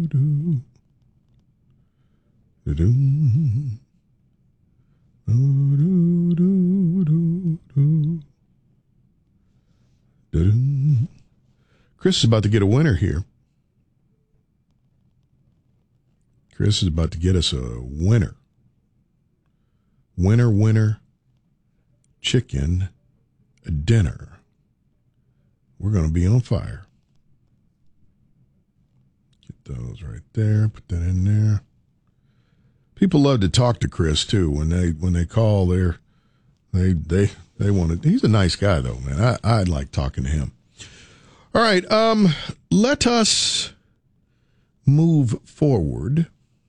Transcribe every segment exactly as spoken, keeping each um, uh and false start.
Do, do, do, do, do, do, do, do. Chris is about to get a winner here. Chris is about to get us a winner. Winner, winner, chicken dinner. We're going to be on fire. Get those right there. Put that in there. People love to talk to Chris too. When they when they call, they're they they they want to. He's a nice guy though, man. I I like talking to him. All right, um, let us move forward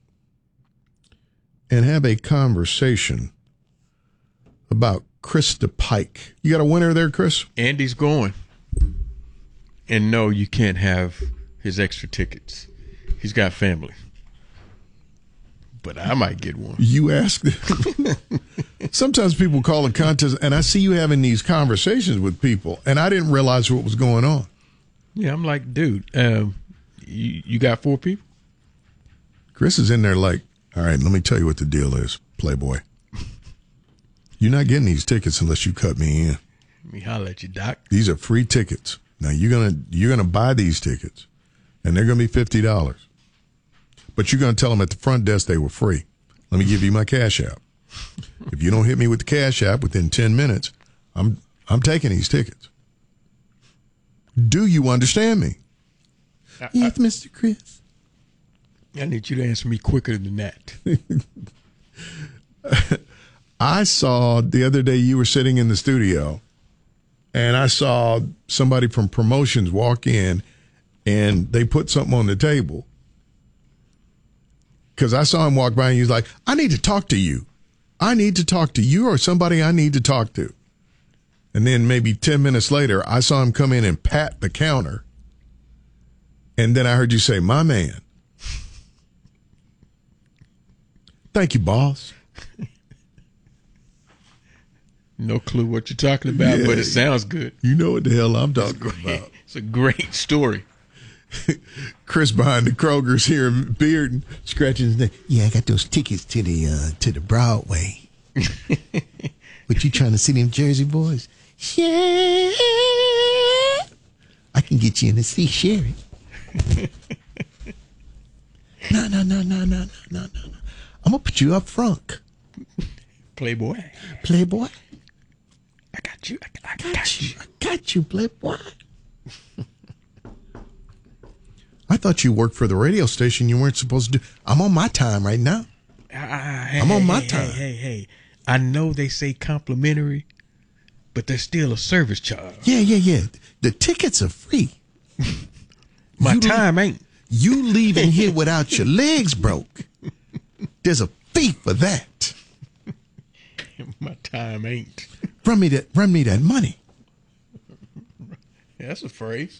and have a conversation about Krista Pike. You got a winner there, Chris? Andy's going. And no, you can't have his extra tickets. He's got family. But I might get one. You ask. Sometimes people call a contest, and I see you having these conversations with people, and I didn't realize what was going on. Yeah, I'm like, dude, um, you, you got four people? Chris is in there like, all right, let me tell you what the deal is, Playboy. You're not getting these tickets unless you cut me in. Let me holler at you, Doc. These are free tickets. Now you're gonna you're gonna buy these tickets, and they're gonna be fifty dollars. But you're gonna tell them at the front desk they were free. Let me give you my Cash App. If you don't hit me with the Cash App within ten minutes, I'm I'm taking these tickets. Do you understand me? I, Yes, I, Mister Chris. I need you to answer me quicker than that. I saw the other day you were sitting in the studio, and I saw somebody from promotions walk in, and they put something on the table. Because I saw him walk by, and he was like, I need to talk to you. I need to talk to you or somebody I need to talk to. And then maybe ten minutes later, I saw him come in and pat the counter. And then I heard you say, my man. Thank you, boss. No clue what you're talking about, Yeah, but it sounds good. You know what the hell I'm talking Great. about. It's a great story. Chris behind the Kroger's here in Bearden, scratching his neck. Yeah, I got those tickets to the uh, to the Broadway. But you trying to see them Jersey boys? Yeah, I can get you in to see Sherry. No, no, no, no, no, no, no, no. I'm gonna put you up front. Playboy. Playboy. I got you. I, I Got, got you. you. I got you, Playboy. I thought you worked for the radio station. You weren't supposed to do. I'm on my time right now. Uh, hey, I'm on hey, my hey, time. Hey, hey, hey. I know they say complimentary, but there's still a service charge. Yeah, yeah, yeah. The tickets are free. My You time ain't. You leaving here without your legs broke. There's a fee for that. My time ain't. Run me that. Run me that money. Yeah, that's a phrase.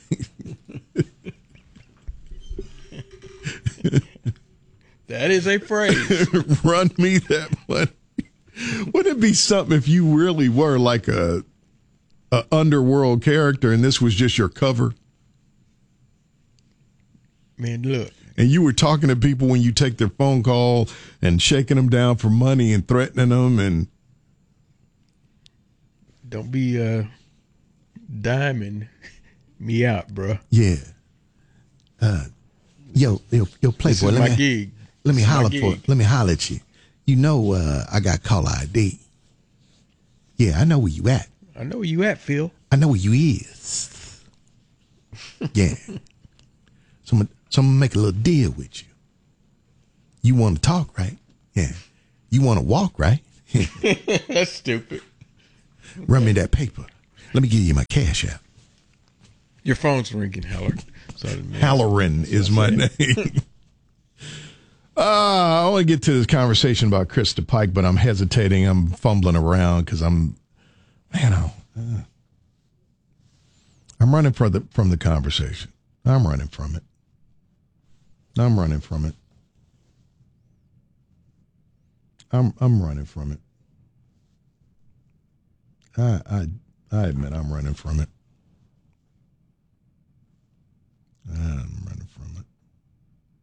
That is a phrase. Run me that money. Wouldn't it be something if you really were like a, a underworld character and this was just your cover? Man, look. And you were talking to people when you take their phone call and shaking them down for money and threatening them and. Don't be uh, diming me out, bro. Yeah. Uh, yo, yo, yo, Playboy. This is let my me, gig. Let me This is my holler for. gig. Let me holler at you. You know, uh, I got caller I D. Yeah, I know where you at. I know where you at, Phil. I know where you is. Yeah. So I'm, gonna- so I'm gonna make a little deal with you. You want to talk, right? Yeah. You want to walk, right? That's stupid. Run me that paper. Let me give you my Cash App. Your phone's ringing, Heller. Sorry, man. Halloran is my name. Uh, I want to get to this conversation about Krista Pike, but I'm hesitating. I'm fumbling around because I'm, man, I, uh, I'm running from the from the conversation. I'm running from it. I'm running from it. I'm I'm running from it. I I I admit I'm running from it. I'm running from it.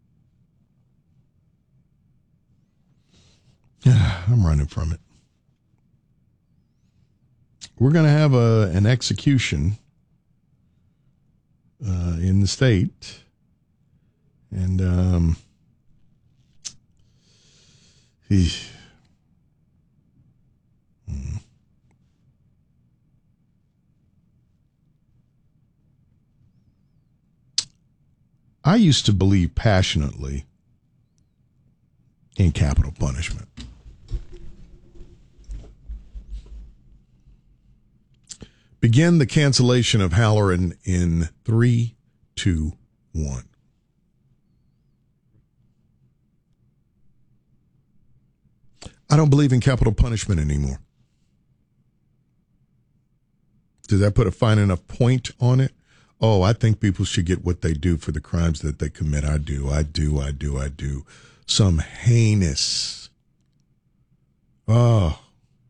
I'm running from it. We're going to have a an execution uh, in the state. And, um, he, hmm. I used to believe passionately in capital punishment. Begin the cancellation of Halloran in three, two, one. I don't believe in capital punishment anymore. Does that put a fine enough point on it? Oh, I think people should get what they do for the crimes that they commit. I do, I do, I do, I do. Some heinous. Oh.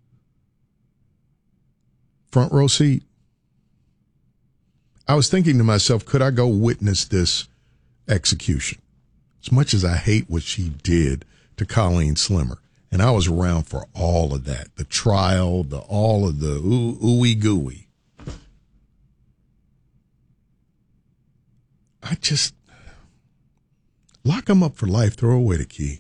Front row seat. I was thinking to myself, could I go witness this execution? As much as I hate what she did to Colleen Slimmer. And I was around for all of that. The trial, the all of the ooh, ooey gooey. I just lock them up for life, throw away the key.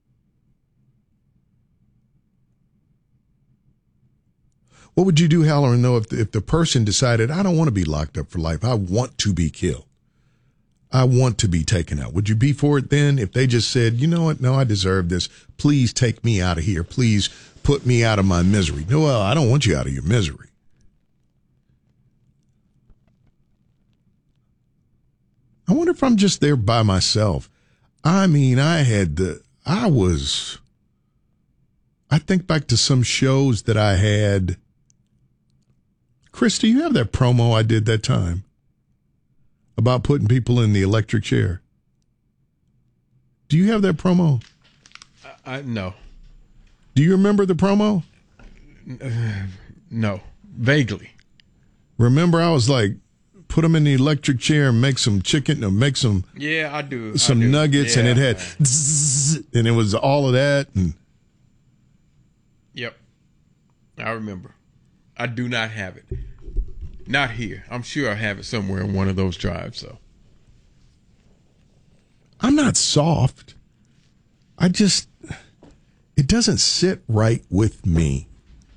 What would you do, Halloran, though, if the, if the person decided, I don't want to be locked up for life, I want to be killed, I want to be taken out? Would you be for it then? If they just said, you know what, no, I deserve this, please take me out of here, please put me out of my misery. No, well, I don't want you out of your misery. I wonder if I'm just there by myself. I mean, I had the, I was, I think back to some shows that I had. Chris, do you have that promo I did that time about putting people in the electric chair? Do you have that promo? I, I no. Do you remember the promo? Uh, no, vaguely. Remember, I was like, put them in the electric chair and make some chicken, or make some yeah, I do some I do. nuggets, yeah. and it had zzz, and it was all of that. And yep, I remember. I do not have it. Not here. I'm sure I have it somewhere in one of those drives. So I'm not soft. I just, it doesn't sit right with me.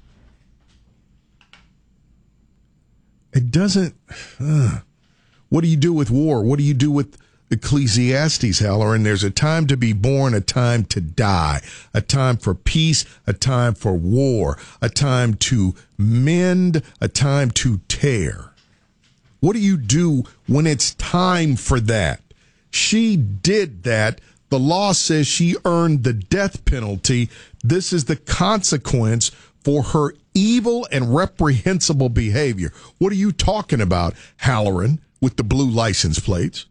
It doesn't. Uh, what do you do with war? What do you do with Ecclesiastes, Halloran? There's a time to be born, a time to die, a time for peace, a time for war, a time to mend, a time to tear. What do you do when it's time for that? She did that. The law says she earned the death penalty. This is the consequence for her evil and reprehensible behavior. What are you talking about, Halloran, with the blue license plates?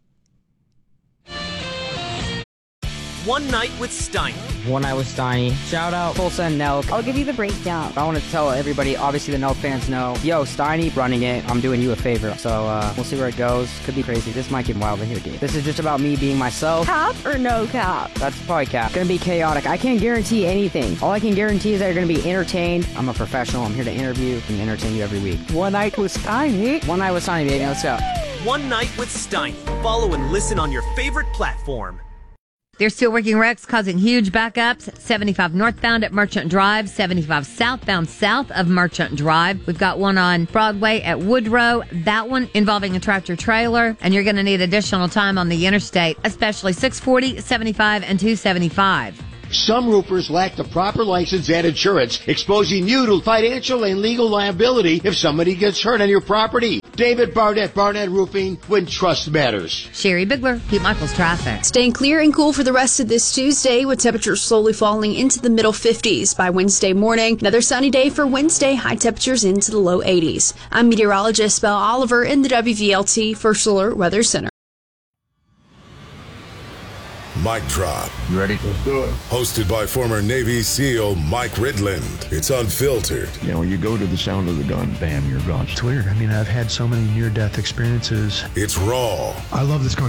One Night with Steiny. One Night with Steiny. Shout out Tulsa and Nelk. I'll give you the breakdown. I want to tell everybody, obviously the Nelk fans know, yo, Steiny running it, I'm doing you a favor. So uh, we'll see where it goes. Could be crazy. This might get wild in here, dude. This is just about me being myself. Cap or no cap? That's probably cap. Gonna be chaotic. I can't guarantee anything. All I can guarantee is that you're gonna be entertained. I'm a professional. I'm here to interview and entertain you every week. One Night with Steiny. One Night with Steiny, baby. Let's go. One Night with Steiny. Follow and listen on your favorite platform. They're still working wrecks causing huge backups. seventy-five northbound at Merchant Drive, seventy-five southbound south of Merchant Drive. We've got one on Broadway at Woodrow. That one involving a tractor trailer. And you're going to need additional time on the interstate, especially six forty, seventy-five, and two seventy-five. Some roofers lack the proper license and insurance, exposing you to financial and legal liability if somebody gets hurt on your property. David Barnett, Barnett Roofing, when trust matters. Sherry Bigler, Pete Michaels Traffic. Staying clear and cool for the rest of this Tuesday, with temperatures slowly falling into the middle fifties by Wednesday morning. Another sunny day for Wednesday, high temperatures into the low eighties. I'm meteorologist Belle Oliver in the W V L T First Alert Weather Center. Mic Drop. You ready? Let's do it. Hosted by former Navy SEAL Mike Ridland. It's unfiltered. You know, you go to the sound of the gun, bam, you're gone. It's weird. I mean, I've had so many near-death experiences. It's raw. I love this conversation.